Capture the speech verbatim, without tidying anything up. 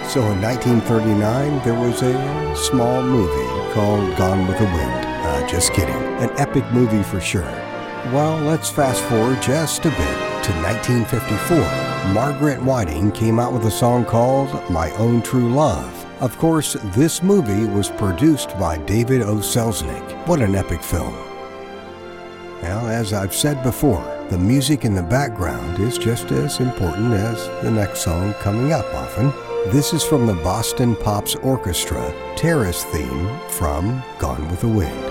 So in nineteen thirty-nine, there was a small movie called Gone with the Wind. Uh, just kidding. An epic movie for sure. Well, let's fast forward just a bit to nineteen fifty-four. Margaret Whiting came out with a song called My Own True Love. Of course, this movie was produced by David O. Selznick. What an epic film. Well, as I've said before, the music in the background is just as important as the next song coming up often. This is from the Boston Pops Orchestra, Terrace theme from Gone with the Wind.